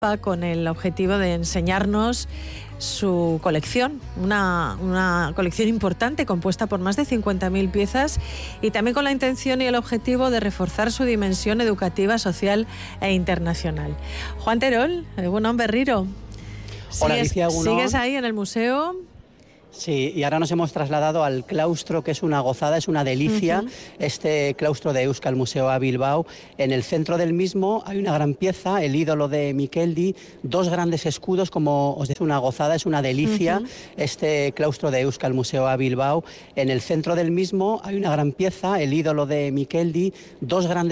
con el objetivo de enseñarnos su colección, una colección importante compuesta por más de 50.000 piezas y también con la intención y el objetivo de reforzar su dimensión educativa, social e internacional. Juan Terol, buen hombre, Riro. Hola, Alicia. ¿Sigues ahí en el museo? Sí, y ahora nos hemos trasladado al claustro, que es una gozada, es una delicia, este claustro de Euskal Museo a Bilbao. En el centro del mismo hay una gran pieza, el ídolo de Mikeldi, dos grandes escudos, como os decía, una gozada, es una delicia, este claustro de Euskal Museo a Bilbao. En el centro del mismo hay una gran pieza, el ídolo de Mikeldi, dos grandes